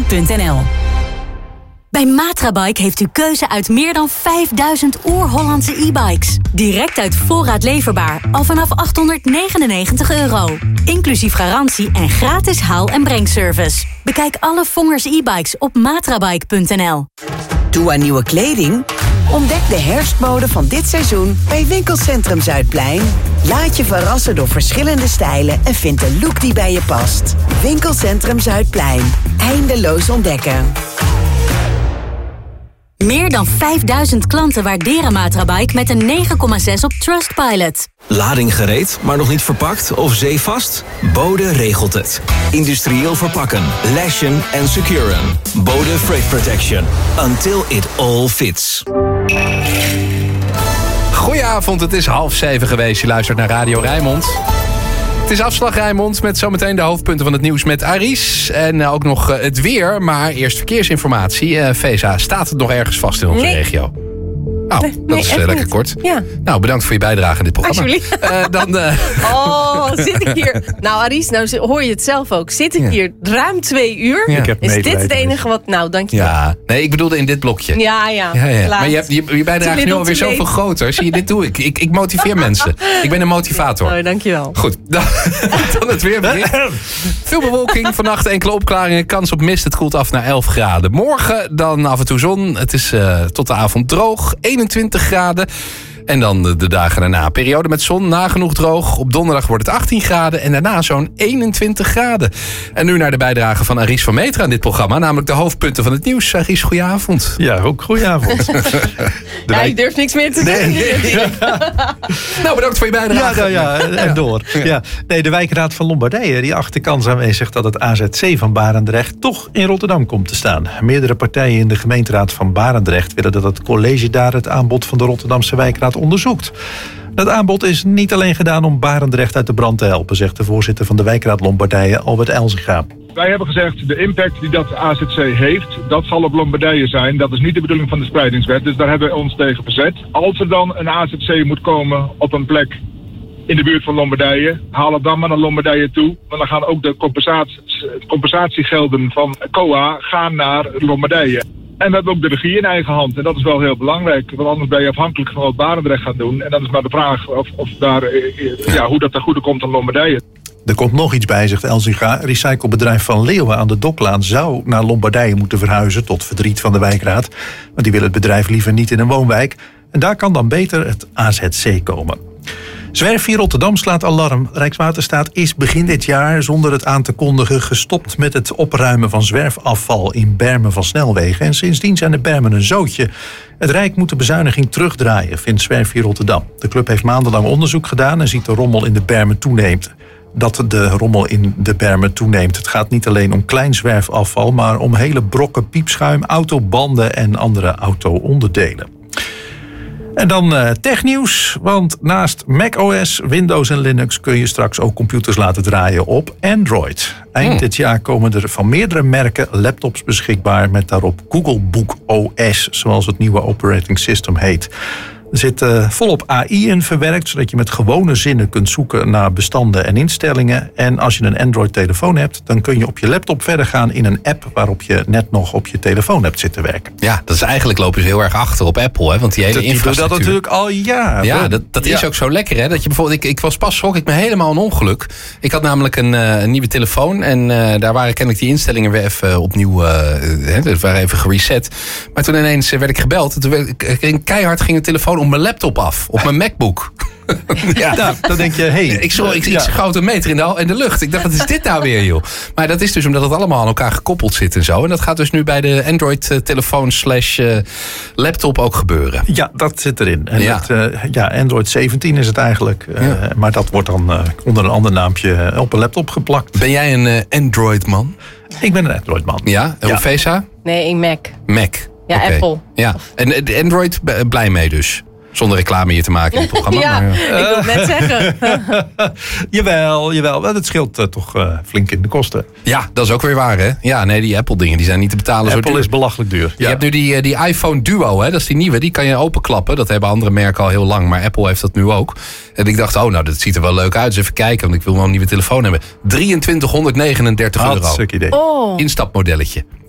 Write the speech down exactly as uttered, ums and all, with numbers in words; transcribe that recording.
punt n l. Bij Matrabike heeft u keuze uit meer dan vijfduizend oer-Hollandse e-bikes. Direct uit voorraad leverbaar, al vanaf achthonderdnegenennegentig euro. Inclusief garantie en gratis haal- en brengservice. Bekijk alle Vongers e-bikes op matrabike punt n l. Toe aan nieuwe kleding? Ontdek de herfstmode van dit seizoen bij Winkelcentrum Zuidplein. Laat je verrassen door verschillende stijlen en vind de look die bij je past. Winkelcentrum Zuidplein. Eindeloos ontdekken. Meer dan vijfduizend klanten waarderen Matrabike met een negen komma zes op Trustpilot. Lading gereed, maar nog niet verpakt of zeevast? Bode regelt het. Industrieel verpakken, lashen en securen. Bode Freight Protection. Until it all fits. Goedenavond, het is half zeven geweest. Je luistert naar Radio Rijnmond. Het is afslag Rijnmond met zometeen de hoofdpunten van het nieuws met Aries. En ook nog het weer, maar eerst verkeersinformatie. Uh, Feza, staat het nog ergens vast in onze nee. regio? Oh, nee, dat nee, is uh, lekker niet. kort. Ja. Nou, bedankt voor je bijdrage in dit programma. Alsjeblieft. Uh, dan, uh... Oh, zit ik hier... Nou, Aries, nou hoor je het zelf ook. Zit ik ja. hier ruim twee uur? Ja. Ik heb Is dit medelijden het enige wat... Nou, dank je wel. Ja, nee, ik bedoelde in dit blokje. Ja, ja. Ja, ja. Laat. Maar je, hebt, je, je bijdrage is nu alweer te zoveel late. groter. Zie je, dit doe ik. Ik, ik motiveer mensen. Ik ben een motivator. Oh, dank je wel. Goed, dan, dan het weerbericht. Veel bewolking, vannacht enkele opklaringen. Kans op mist, het koelt af naar elf graden. Morgen dan af en toe zon. Het is uh, tot de avond droog, eenentwintig graden. En dan de, de dagen daarna. Periode met zon, nagenoeg droog. Op donderdag wordt het achttien graden en daarna zo'n eenentwintig graden. En nu naar de bijdrage van Aries van Metra in dit programma. Namelijk de hoofdpunten van het nieuws. Aries, goedenavond. Ja, ook goedenavond. Ja, ik durf niks meer te doen. Nee, nee. Nou, bedankt voor je bijdrage. Ja, nou ja, en door. Ja. Nee, de wijkraad van Lombardije die acht de kans aanwezig dat het A Z C van Barendrecht toch in Rotterdam komt te staan. Meerdere partijen in de gemeenteraad van Barendrecht willen dat het college daar het aanbod van de Rotterdamse wijkraad onderzoekt. Dat aanbod is niet alleen gedaan om Barendrecht uit de brand te helpen, zegt de voorzitter van de wijkraad Lombardije, Albert Elzinga. Wij hebben gezegd, de impact die dat A Z C heeft, dat zal op Lombardije zijn. Dat is niet de bedoeling van de spreidingswet, dus daar hebben we ons tegen verzet. Als er dan een A Z C moet komen op een plek in de buurt van Lombardije, haal het dan maar naar Lombardije toe. Want dan gaan ook de compensatie, compensatiegelden van C O A gaan naar Lombardije. En we hebben ook de regie in eigen hand. En dat is wel heel belangrijk. Want anders ben je afhankelijk van wat Barendrecht gaat doen. En dan is maar de vraag of, of daar, ja, hoe dat ten goede komt aan Lombardije. Er komt nog iets bij, zegt Elzinga. Recyclebedrijf Van Leeuwen aan de Doklaan zou naar Lombardije moeten verhuizen, tot verdriet van de wijkraad. Want die wil het bedrijf liever niet in een woonwijk. En daar kan dan beter het A Z C komen. Zwerfvier Rotterdam slaat alarm. Rijkswaterstaat is begin dit jaar zonder het aan te kondigen gestopt met het opruimen van zwerfafval in bermen van snelwegen. En sindsdien zijn de bermen een zootje. Het Rijk moet de bezuiniging terugdraaien, vindt Zwerfvier Rotterdam. De club heeft maandenlang onderzoek gedaan en ziet de rommel in de bermen toeneemt. Dat de rommel in de bermen toeneemt. Het gaat niet alleen om klein zwerfafval, maar om hele brokken piepschuim, autobanden en andere auto-onderdelen. En dan uh, technieuws, want naast macOS, Windows en Linux kun je straks ook computers laten draaien op Android. Eind hmm. dit jaar komen er van meerdere merken laptops beschikbaar met daarop Google Book O S, zoals het nieuwe operating system heet. Er zit uh, volop A I in verwerkt, zodat je met gewone zinnen kunt zoeken naar bestanden en instellingen. En als je een Android-telefoon hebt, dan kun je op je laptop verder gaan in een app waarop je net nog op je telefoon hebt zitten werken. Ja, dat is eigenlijk lopen ze heel erg achter op Apple, hè? Want die hele dat, die infrastructuur. dat natuurlijk al jaren. Ja, dat, dat is ja. ook zo lekker, hè? Dat je bijvoorbeeld, ik, ik was pas schrok, ik ben helemaal een ongeluk. Ik had namelijk een, uh, een nieuwe telefoon en uh, daar waren kennelijk die instellingen weer even opnieuw, uh, hè, dat waren even gereset. Maar toen ineens werd ik gebeld en toen werd ik, keihard ging de telefoon op mijn laptop af, op mijn MacBook. Ja, nou, dan denk je, hé. Hey, ik zag ik, ja. ik schoot een meter in de, in de lucht. Ik dacht, wat is dit nou weer, joh? Maar dat is dus omdat het allemaal aan elkaar gekoppeld zit en zo. En dat gaat dus nu bij de Android-telefoon slash uh, laptop ook gebeuren. Ja, dat zit erin. En ja. Het, uh, ja, Android zeventien is het eigenlijk. Uh, ja. Maar dat wordt dan uh, onder een ander naampje op een laptop geplakt. Ben jij een uh, Android-man? Ik ben een Android-man. Ja? En ja. op Vesa? Nee, een Mac. Mac. Ja, okay. Apple. Ja. En de Android blij mee dus? Zonder reclame hier te maken in het programma. Ja, maar, ja. ik wil het net zeggen. jawel, jawel. Het scheelt uh, toch uh, flink in de kosten. Ja, dat is ook weer waar, hè? Ja, nee, die Apple-dingen die zijn niet te betalen. Apple zo is belachelijk duur. Je ja. hebt nu die, die iPhone Duo, hè? Dat is die nieuwe. Die kan je openklappen. Dat hebben andere merken al heel lang. Maar Apple heeft dat nu ook. En ik dacht, oh, nou, dat ziet er wel leuk uit. Dus even kijken, want ik wil wel een nieuwe telefoon hebben. drieëntwintighonderdnegenendertig euro. Hartstikke idee. Oh. Instapmodelletje.